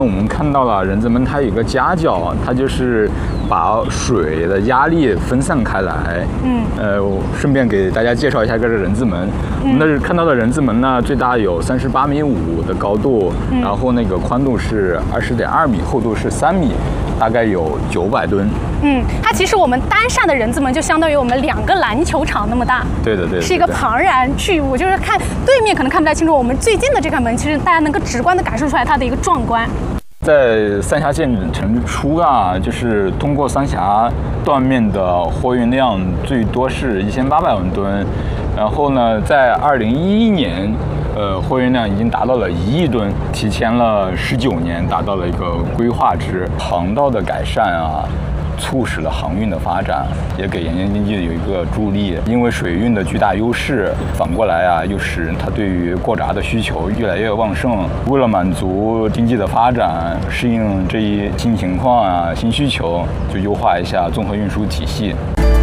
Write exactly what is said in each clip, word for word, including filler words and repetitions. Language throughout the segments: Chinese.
我们看到了人字门，它有一个夹角，它就是把水的压力分散开来。嗯，呃，顺便给大家介绍一下这个人字门。嗯、我们那看到的人字门呢，最大有三十八米五的高度，嗯、然后那个宽度是二十点二米，厚度是三米，大概有九百吨。 嗯，它其实我们单扇的人字门就相当于我们两个篮球场那么大。 对的，对的， 是一个庞然巨物，就是看对面可能看不太清楚，我们最近的这扇门，其实大家能够直观的感受出来它的一个壮观。 在三峡建成之初啊，就是通过三峡断面的货运量最多是一千八百万吨，然后呢，在二零一一年，呃，货运量已经达到了一亿吨，提前了十九年达到了一个规划值。航道的改善啊，促使了航运的发展，也给沿线经济有一个助力。因为水运的巨大优势，反过来啊，又使它对于过闸的需求越来越旺盛。为了满足经济的发展，适应这一新情况啊、新需求，就优化一下综合运输体系。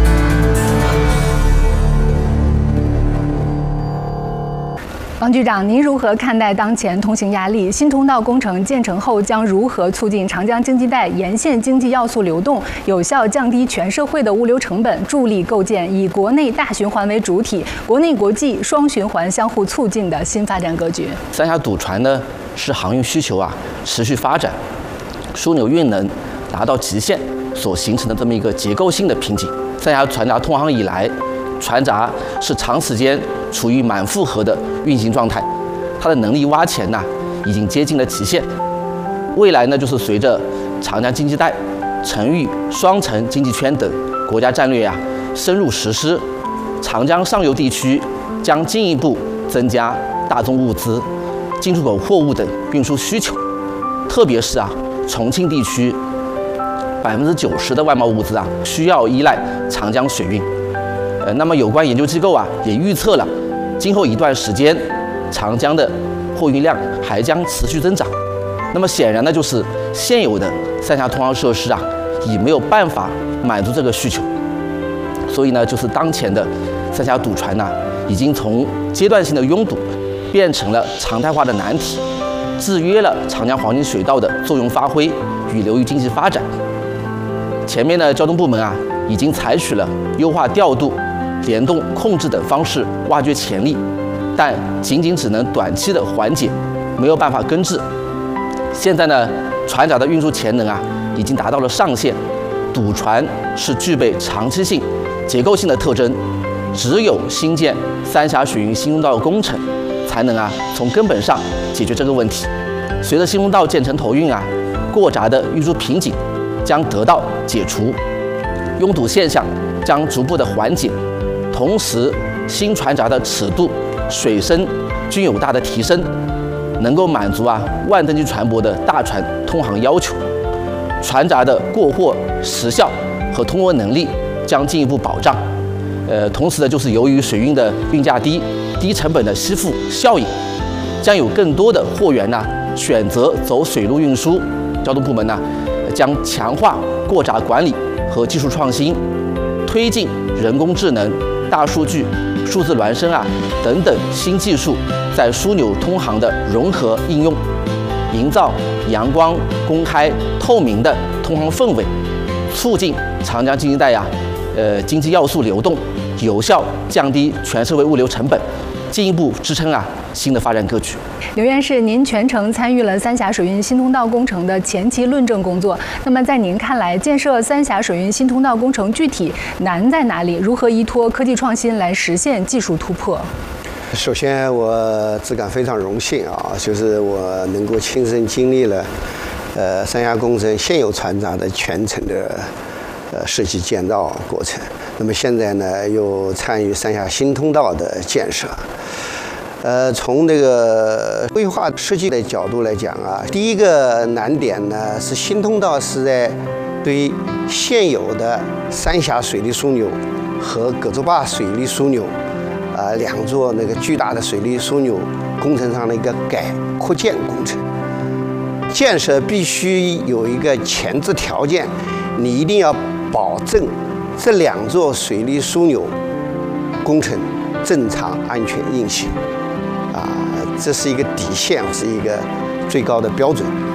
王局长，您如何看待当前通行压力？新通道工程建成后，将如何促进长江经济带沿线经济要素流动，有效降低全社会的物流成本，助力构建以国内大循环为主体、国内国际双循环相互促进的新发展格局？ 三峡堵船呢，是航运需求啊持续发展、枢纽运能达到极限所形成的这么一个结构性的瓶颈。三峡船闸通航以来，船闸是长时间处于满负荷的运行状态，它的能力挖潜呢已经接近了极限。未来呢，就是随着长江经济带、成渝双城经济圈等国家战略呀、啊、深入实施，长江上游地区将进一步增加大宗物资、进出口货物等运输需求，特别是啊重庆地区百分之九十的外贸物资啊需要依赖长江水运。呃，那么有关研究机构啊也预测了，今后一段时间长江的货运量还将持续增长。那么显然呢，就是现有的三峡通航设施啊已没有办法满足这个需求，所以呢，就是当前的三峡堵船呢、啊，已经从阶段性的拥堵变成了常态化的难题，制约了长江黄金水道的作用发挥与流域经济发展。前面呢，交通部门啊已经采取了优化调度、联动控制等方式挖掘潜力，但仅仅只能短期的缓解，没有办法根治。现在呢，船闸的运输潜能啊已经达到了上限，堵船是具备长期性、结构性的特征，只有新建三峡水运新通道工程，才能啊从根本上解决这个问题。随着新通道建成投运啊，过闸的运输瓶颈将得到解除，拥堵现象将逐步的缓解，同时新船闸的尺度、水深均有大的提升，能够满足啊万吨级船舶的大船通航要求。船闸的过货时效和通过能力将进一步保障。呃，同时呢，就是由于水运的运价低、低成本的吸附效应，将有更多的货源呢选择走水路运输。交通部门呢将强化过闸管理和技术创新，推进人工智能、大数据、数字孪生啊等等新技术在枢纽通航的融合应用，营造阳光、公开、透明的通航氛围，促进长江经济带呀、啊，呃经济要素流动，有效降低全社会物流成本，进一步支撑啊新的发展格局。 刘院士，您全程参与了三峡水运新通道工程的前期论证工作。那么，在您看来，建设三峡水运新通道工程具体难在哪里？如何依托科技创新来实现技术突破？ 首先，我自感非常荣幸啊，就是我能够亲身经历了，呃，三峡工程现有船闸的全程的呃设计建造过程。那么现在呢，又参与三峡新通道的建设。呃，从这个规划设计的角度来讲啊，第一个难点呢是新通道是在对现有的三峡水利枢纽和葛洲坝水利枢纽啊、呃、两座那个巨大的水利枢纽工程上的一个改扩建工程。建设必须有一个前置条件，你一定要保证这两座水利枢纽工程正常安全运行。啊，这是一个底线，是一个最高的标准。